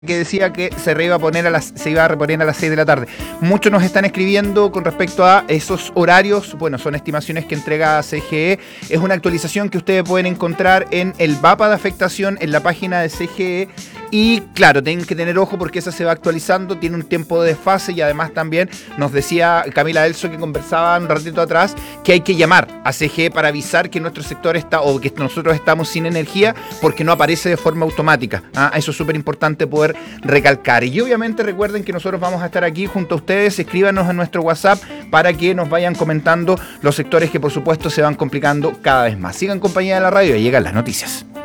que decía que se iba a reponer a las 6 de la tarde. Muchos nos están escribiendo con respecto a esos horarios. Bueno, son estimaciones que entrega CGE. Es una actualización que ustedes pueden encontrar en el mapa de afectación en la página de CGE. Y claro, tienen que tener ojo porque esa se va actualizando, tiene un tiempo de desfase y además también nos decía Camila Elso, que conversaba un ratito atrás, que hay que llamar a CGE para avisar que nuestro sector está o que nosotros estamos sin energía porque no aparece de forma automática. Eso es súper importante poder recalcar. Y obviamente recuerden que nosotros vamos a estar aquí junto a ustedes. Escríbanos en nuestro WhatsApp para que nos vayan comentando los sectores que por supuesto se van complicando cada vez más. Sigan en compañía de la radio y llegan las noticias.